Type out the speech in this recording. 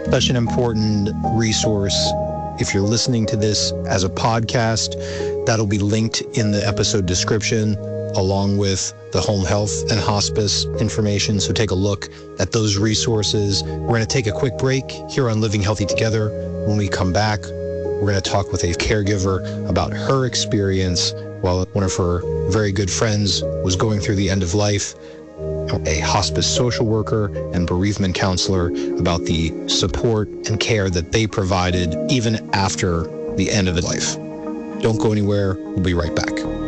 Such an important resource. If you're listening to this as a podcast, that'll be linked in the episode description, along with the home health and hospice information. So take a look at those resources. We're going to take a quick break here on Living Healthy Together. When we come back, we're going to talk with a caregiver about her experience while one of her very good friends was going through the end of life, a hospice social worker and bereavement counselor, about the support and care that they provided even after the end of life. Don't go anywhere. We'll be right back.